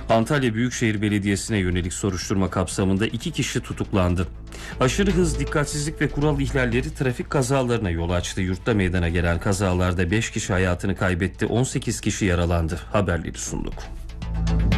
Antalya Büyükşehir Belediyesi'ne yönelik soruşturma kapsamında 2 kişi tutuklandı. Aşırı hız, dikkatsizlik ve kural ihlalleri trafik kazalarına yol açtı. Yurtta meydana gelen kazalarda 5 kişi hayatını kaybetti, 18 kişi yaralandı. Haberleri sunduk.